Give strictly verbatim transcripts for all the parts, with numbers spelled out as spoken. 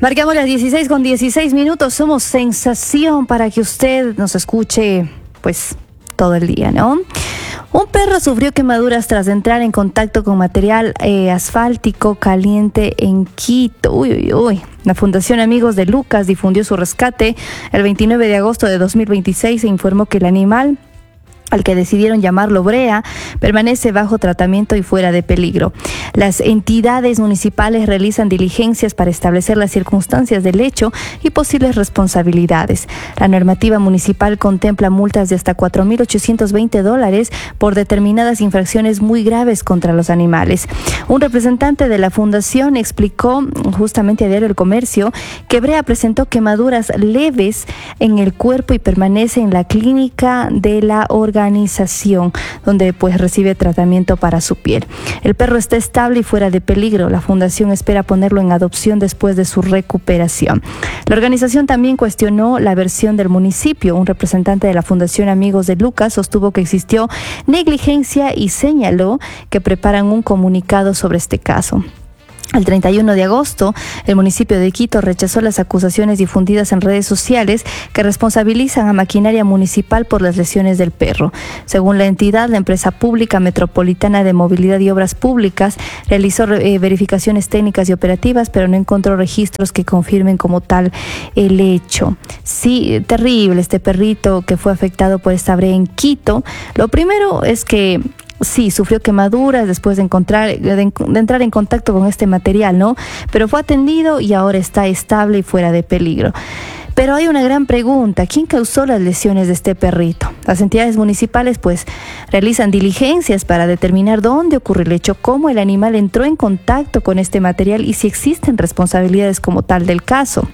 Marcamos las dieciséis con dieciséis minutos. Somos sensación para que usted nos escuche, pues, todo el día, ¿no? Un perro sufrió quemaduras tras entrar en contacto con material eh, asfáltico caliente en Quito. Uy, uy, uy. La Fundación Amigos de Lucas difundió su rescate el veintinueve de agosto de dos mil veintiséis e informó que el animal, al que decidieron llamarlo Brea, permanece bajo tratamiento y fuera de peligro. Las entidades municipales realizan diligencias para establecer las circunstancias del hecho y posibles responsabilidades. La normativa municipal contempla multas de hasta cuatro mil ochocientos veinte dólares por determinadas infracciones muy graves contra los animales. Un representante de la fundación explicó justamente a Diario El Comercio que Brea presentó quemaduras leves en el cuerpo y permanece en la clínica de la organización organización donde pues recibe tratamiento para su piel. El perro está estable y fuera de peligro. La fundación espera ponerlo en adopción después de su recuperación. La organización también cuestionó la versión del municipio. Un representante de la Fundación Amigos de Lucas sostuvo que existió negligencia y señaló que preparan un comunicado sobre este caso. El treinta y uno de agosto, el municipio de Quito rechazó las acusaciones difundidas en redes sociales que responsabilizan a maquinaria municipal por las lesiones del perro. Según la entidad, la empresa pública metropolitana de movilidad y obras públicas realizó eh, verificaciones técnicas y operativas, pero no encontró registros que confirmen como tal el hecho. Sí, terrible este perrito que fue afectado por esta brea en Quito. Lo primero es que sí, sufrió quemaduras después de, encontrar, de, de entrar en contacto con este material, ¿no? Pero fue atendido y ahora está estable y fuera de peligro. Pero hay una gran pregunta: ¿quién causó las lesiones de este perrito? Las entidades municipales pues realizan diligencias para determinar dónde ocurrió el hecho, cómo el animal entró en contacto con este material y si existen responsabilidades como tal del caso.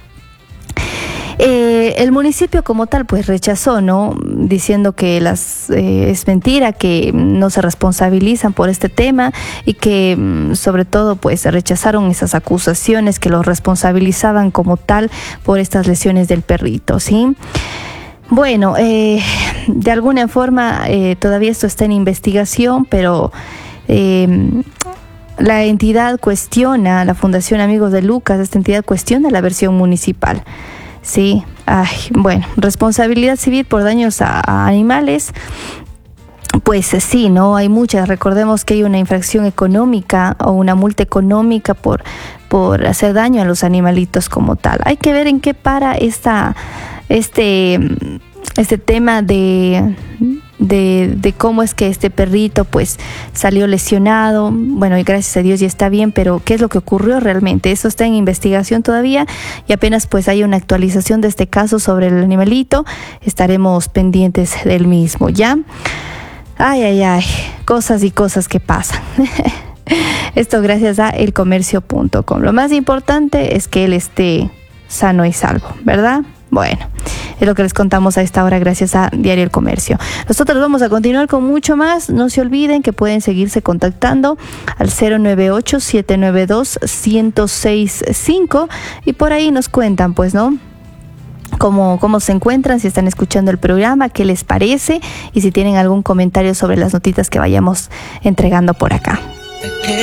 Eh, el municipio como tal pues rechazó, ¿no? Diciendo que las eh, es mentira, que no se responsabilizan por este tema y que sobre todo pues rechazaron esas acusaciones que los responsabilizaban como tal por estas lesiones del perrito, ¿sí? Bueno, eh, de alguna forma eh, todavía esto está en investigación, pero eh, la entidad cuestiona, la Fundación Amigos de Lucas, esta entidad cuestiona la versión municipal. Sí, ay, bueno, responsabilidad civil por daños a, a animales, pues sí, no hay muchas. Recordemos que hay una infracción económica o una multa económica por, por hacer daño a los animalitos como tal. Hay que ver en qué para esta, este, este tema de... De, de cómo es que este perrito pues salió lesionado. Bueno, y gracias a Dios ya está bien, pero ¿qué es lo que ocurrió realmente? Eso está en investigación todavía y apenas pues hay una actualización de este caso sobre el animalito, estaremos pendientes del mismo, ¿ya? Ay, ay, ay, cosas y cosas que pasan. Esto gracias a el comercio punto com. Lo más importante es que él esté sano y salvo, ¿verdad? Bueno, es lo que les contamos a esta hora gracias a Diario El Comercio. Nosotros vamos a continuar con mucho más. No se olviden que pueden seguirse contactando al cero nueve ocho, siete nueve dos, uno cero seis cinco y por ahí nos cuentan, pues, ¿no? Cómo, cómo se encuentran, si están escuchando el programa, qué les parece y si tienen algún comentario sobre las notitas que vayamos entregando por acá.